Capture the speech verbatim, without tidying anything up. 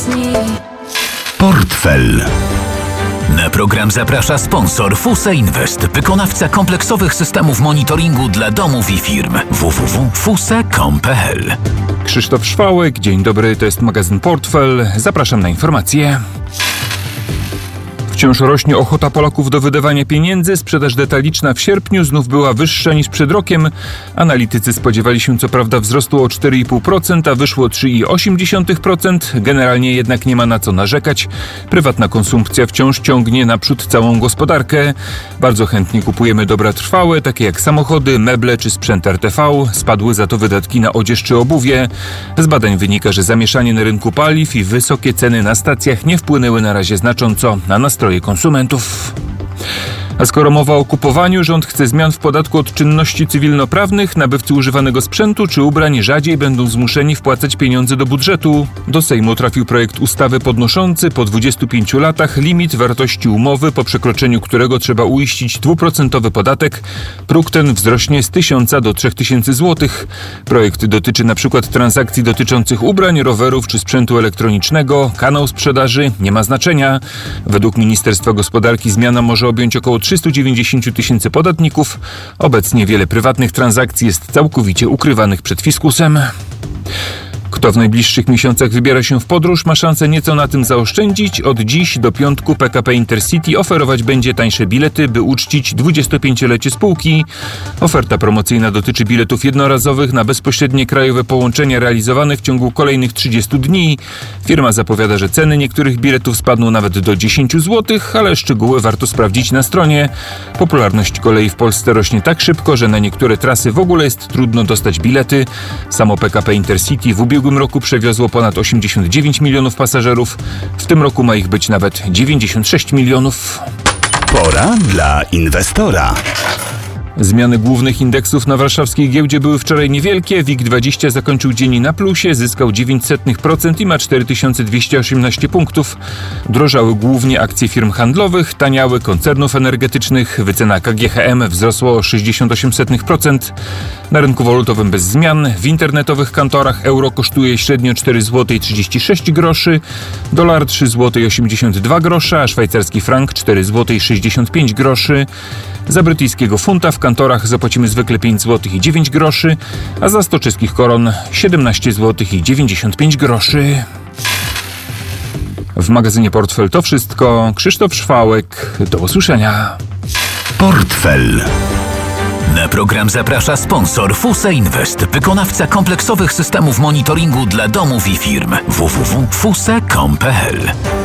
Portfel. Na program zaprasza sponsor Fusa Invest, wykonawca kompleksowych systemów monitoringu dla domów i firm. w w w kropka fusa kropka com kropka p l. Krzysztof Szwałek, dzień dobry, to jest magazyn Portfel. Zapraszam na informacje. Wciąż rośnie ochota Polaków do wydawania pieniędzy. Sprzedaż detaliczna w sierpniu znów była wyższa niż przed rokiem. Analitycy spodziewali się co prawda wzrostu o cztery i pół procent, a wyszło trzy i osiem dziesiątych procent. Generalnie jednak nie ma na co narzekać. Prywatna konsumpcja wciąż ciągnie naprzód całą gospodarkę. Bardzo chętnie kupujemy dobra trwałe, takie jak samochody, meble czy sprzęt R T V. Spadły za to wydatki na odzież czy obuwie. Z badań wynika, że zamieszanie na rynku paliw i wysokie ceny na stacjach nie wpłynęły na razie znacząco na nastroje konsumentów. A skoro mowa o kupowaniu, rząd chce zmian w podatku od czynności cywilnoprawnych. Nabywcy używanego sprzętu czy ubrań rzadziej będą zmuszeni wpłacać pieniądze do budżetu. Do Sejmu trafił projekt ustawy podnoszący po dwudziestu pięciu latach limit wartości umowy, po przekroczeniu którego trzeba uiścić dwuprocentowy podatek. Próg ten wzrośnie z tysiąca do trzech tysięcy złotych. Projekt dotyczy np. transakcji dotyczących ubrań, rowerów czy sprzętu elektronicznego. Kanał sprzedaży nie ma znaczenia. Według Ministerstwa Gospodarki zmiana może objąć około trzysta dziewięćdziesiąt tysięcy podatników. Obecnie wiele prywatnych transakcji jest całkowicie ukrywanych przed fiskusem. Kto w najbliższych miesiącach wybiera się w podróż, ma szansę nieco na tym zaoszczędzić. Od dziś do piątku P K P Intercity oferować będzie tańsze bilety, by uczcić dwudziestopięciolecie spółki. Oferta promocyjna dotyczy biletów jednorazowych na bezpośrednie krajowe połączenia realizowane w ciągu kolejnych trzydziestu dni. Firma zapowiada, że ceny niektórych biletów spadną nawet do dziesięciu złotych, ale szczegóły warto sprawdzić na stronie. Popularność kolei w Polsce rośnie tak szybko, że na niektóre trasy w ogóle jest trudno dostać bilety. Samo P K P Intercity w ubiegłym W ubiegłym roku przewiozło ponad osiemdziesiąt dziewięć milionów pasażerów. W tym roku ma ich być nawet dziewięćdziesiąt sześć milionów. Pora dla inwestora. Zmiany głównych indeksów na warszawskiej giełdzie były wczoraj niewielkie. WIG dwadzieścia zakończył dzień na plusie, zyskał dziewięć przecinek pięć procent i ma cztery tysiące dwieście osiemnaście punktów. Drożały głównie akcje firm handlowych, taniały koncernów energetycznych. Wycena K G H M wzrosła o sześćdziesiąt osiem przecinek pięć procent. Na rynku walutowym bez zmian. W internetowych kantorach euro kosztuje średnio cztery złote trzydzieści sześć groszy, dolar trzy złote osiemdziesiąt dwa grosze, a szwajcarski frank cztery złote sześćdziesiąt pięć groszy. Za brytyjskiego funta w kantorach zapłacimy zwykle pięć złotych dziewięć groszy, a za sto czeskich koron siedemnaście złotych dziewięćdziesiąt pięć groszy. W magazynie Portfel to wszystko. Krzysztof Szwałek. Do usłyszenia. Portfel. Na program zaprasza sponsor Fusa Invest, wykonawca kompleksowych systemów monitoringu dla domów i firm. w w w kropka fusa kropka com kropka p l.